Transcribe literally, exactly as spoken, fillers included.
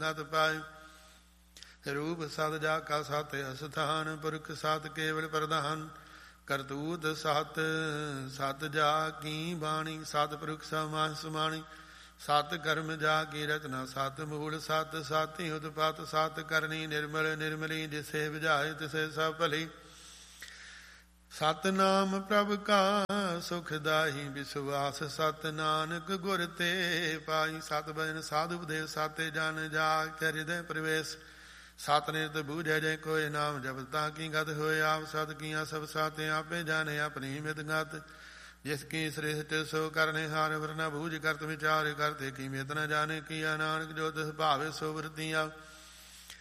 ਗਤ ਪਾਏ। ਰੂਪ ਸਤ ਜਾ ਕਾ ਸਤ ਅਸਥਾਨ, ਪੁਰਖ ਸਤ ਕੇਵਲ ਪ੍ਰਧਾਨ। ਕਰਤੂਤ ਸਤ ਸਤ ਜਾ ਕੀ ਬਾਣੀ, ਸਤ ਪੁਰਖ ਸਮਾਨ ਸਮਾਣੀ। ਸਤ ਕਰਮ ਜਾ ਕੀ ਰਚਨਾ, ਸਤ ਮੂਲ ਸਤ ਸਾਤੀ ਉਤਪਤ। ਸਤ ਕਰਨੀ ਨਿਰਮਲ ਨਿਰਮਲੀ, ਜਿਸੇ ਬੁਝਾਏ ਤਿਸੇ ਸਭ ਭਲੀ। ਸਤਨਾਮ ਪ੍ਰਭ ਕਾ ਸੁਖਦਾਈ, ਵਿਸ਼ਵਾਸ ਸਤ ਨਾਨਕ ਗੁਰ ਤੇ ਪਾਈ। ਸਤ ਭਜਨ ਸਾਧੂ ਉਪਦੇਸ਼, ਸਾਤੇ ਜਨ ਜਾ ਕੇ ਹਿਰਦੈ ਪ੍ਰਵੇਸ਼। ਸਤ ਨਿਰਤ ਬੂਝੈ ਜੇ ਕੋਇ, ਨਾਮ ਜਪਿ ਤਾ ਕੀ ਗਤ ਹੋਇ। ਆਪ ਸਤ ਕੀਆਂ ਸਭ ਸਾਤੇ, ਆਪੇ ਜਾਣੇ ਆਪਣੀ ਮਿਤ ਗਤ। ਜਿਸ ਕੀ ਸ੍ਰਿਸ਼ਟ ਸੋ ਕਰਨੇ ਹਾਰ, ਵਰਨਾ ਬੂਝ ਕਰਤ ਵਿਚਾਰ ਕਰਤੇ ਕੀ ਮਿਤ ਨ ਜਾਣੇ। ਕੀਆ ਨਾਨਕ ਜੋ ਤਿਸ ਭਾਵੇ ਸੋ ਵਰਤੀਆ।